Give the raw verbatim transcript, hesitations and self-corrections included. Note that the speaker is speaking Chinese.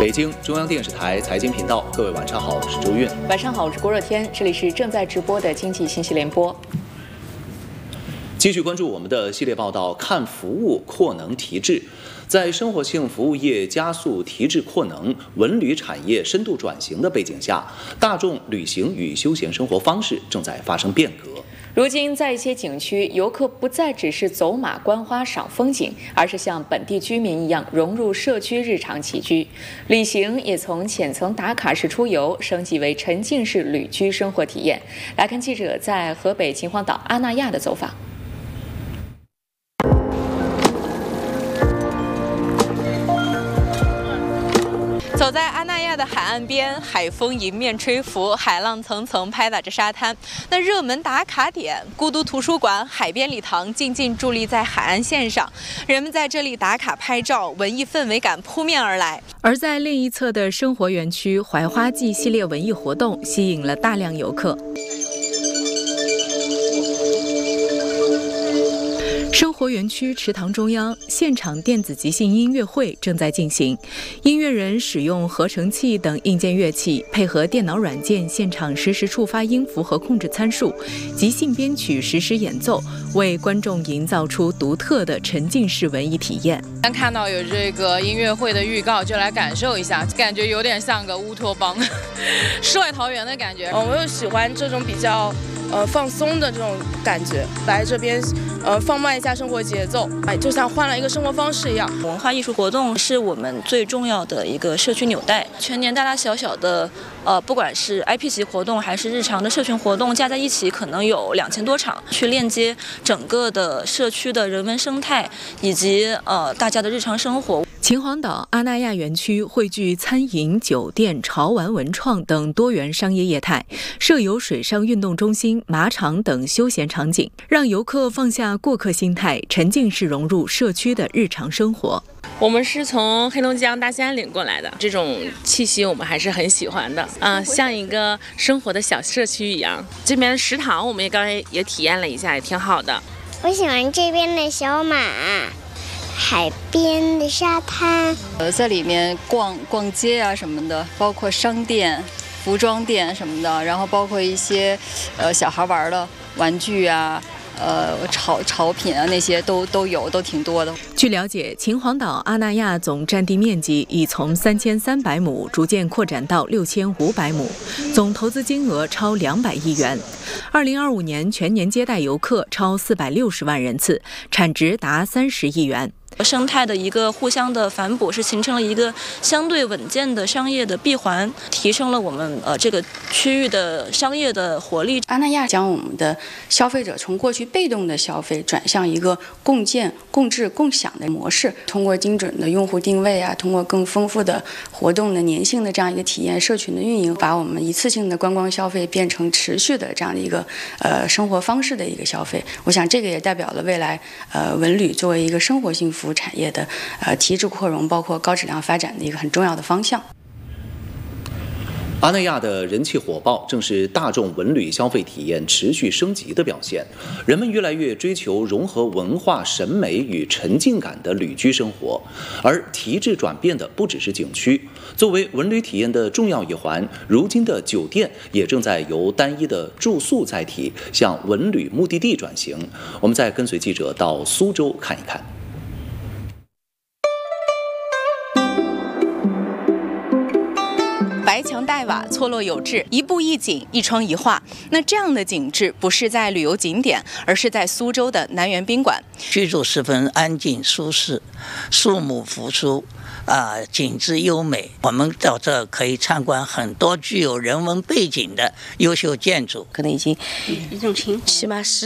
北京中央电视台财经频道，各位晚上好，我是周韵。 晚上好，我是郭若天，这里是正在直播的经济信息联播。 继续关注我们的系列报道，看服务扩能提质。在生活性服务业加速提质扩能、文旅产业深度转型的背景下，大众旅行与休闲生活方式正在发生变革。 如今，在一些景区，游客不再只是走马观花赏风景，而是像本地居民一样融入社区日常起居。旅行也从浅层打卡式出游升级为沉浸式旅居生活体验。来看记者在河北秦皇岛阿那亚的走访。走在阿那亚的海岸边，海风迎面吹拂，海浪层层拍打着沙滩。那热门打卡点孤独图书馆、海边礼堂静静伫立在海岸线上，人们在这里打卡拍照，文艺氛围感扑面而来。而在另一侧的生活园区，槐花季系列文艺活动吸引了大量游客。生活园区池塘中央，现场电子即兴音乐会正在进行。音乐人使用合成器等硬件乐器，配合电脑软件，现场实时触发音符和控制参数，即兴编曲，实时演奏，为观众营造出独特的沉浸式文艺体验。 刚看到有这个音乐会的预告，就来感受一下，感觉有点像个乌托邦、世外桃源的感觉。 嗯，我又喜欢这种比较呃放松的这种感觉，来这边呃放慢一下生活节奏，哎，就像换了一个生活方式一样。 文化艺术活动是我们最重要的一个社区纽带，全年大大小小的呃，不管是 I P 级活动还是日常的社群活动，加在一起可能有两千多场，去链接整个的社区的人文生态以及呃大家的日常生活。 秦皇岛阿那亚园区汇聚餐饮、酒店、潮玩、文创等多元商业业态，设有水上运动中心、马场等休闲场景，让游客放下过客心态，沉浸式融入社区的日常生活。 我们是从黑龙江大兴安岭过来的，这种气息我们还是很喜欢的啊、呃，像一个生活的小社区一样。这边食堂我们也刚才也体验了一下，也挺好的。 我喜欢这边的小马。海边的沙滩， 呃，在里面逛逛街啊什么的，包括商店、服装店什么的，然后包括一些呃小孩玩的玩具啊，呃潮潮品啊那些都都有，都挺多的。 据了解，秦皇岛阿那亚总占地面积已从三千三百亩逐渐扩展到六千五百亩，总投资金额超两百亿元。二零二五年全年接待游客超四百六十万人次，产值达三十亿元。 生态的一个互相的反哺，是形成了一个相对稳健的商业的闭环，提升了我们呃这个区域的商业的活力。 阿那亚将我们的消费者从过去被动的消费转向一个共建、共治、共享的模式，通过精准的用户定位啊，通过更丰富的活动的粘性的这样一个体验，社群的运营，把我们一次性的观光消费变成持续的这样的一个呃生活方式的一个消费。我想这个也代表了未来呃文旅作为一个生活性服务产业的呃提质扩容，包括高质量发展的一个很重要的方向。 阿那亚的人气火爆，正是大众文旅消费体验持续升级的表现。人们越来越追求融合文化、审美与沉浸感的旅居生活，而提质转变的不只是景区。作为文旅体验的重要一环，如今的酒店也正在由单一的住宿载体向文旅目的地转型。我们再跟随记者到苏州看一看。 白墙黛瓦，错落有致，一步一景，一窗一画。那这样的景致不是在旅游景点，而是在苏州的南园宾馆。 居住十分安静舒适，树木扶疏，啊、呃，景致优美。我们到这可以参观很多具有人文背景的优秀建筑， 可能已经一种情起码是。